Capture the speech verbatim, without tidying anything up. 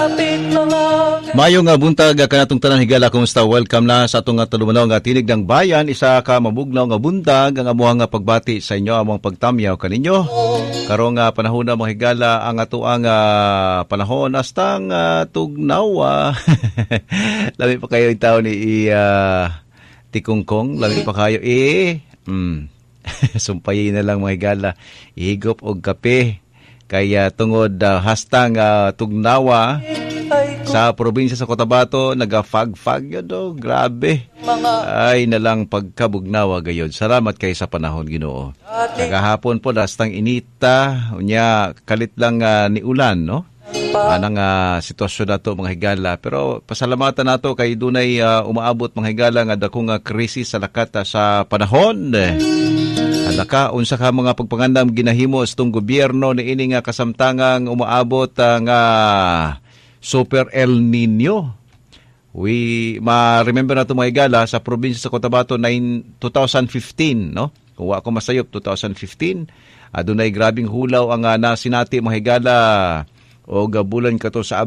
Mayo nga buntag kanatong tanan higala, kumusta? Welcome na sa atong talumanaw nga tinig ng bayan. Isa ka mabugnaw nga buntag ang amuha nga pagbati sa inyo, among pagtamyaw kaninyo. Karong nga panahon na mga higala ang ato ang uh, panahon astang uh, tugnaw. Lami pa kayo itaw ni uh, Tikungkong, lami pa kayo eh. Mm. Sumpayin na lang mga higala, ihigop og kape. Kaya tungod uh, hastang uh, tugnawa sa probinsya sa Cotabato, naga-fag-fag yun do. Grabe. Ay nalang pagkabugnawa gayon. Salamat kay sa panahon, Ginoo. Nagahapon po, hastang inita. Unya, kalit lang uh, ni ulan, no? Anang uh, sitwasyon na to, mga higala. Pero pasalamatan na to kay dunay uh, umaabot, mga higala, nga dakong uh, krisis sa lakata sa panahon. Alaka, unsa ka mga pagpangandam ginahimo sa itong gobyerno ni ini nga kasamtangang umaabot uh, nga Super El Nino. We ma-remember na ito mga higala sa probinsya sa Cotabato twenty fifteen, no? Kung wa ko masayop, twenty fifteen. Adunay grabing hulaw ang uh, nasinati mga higala o gabulan kato sa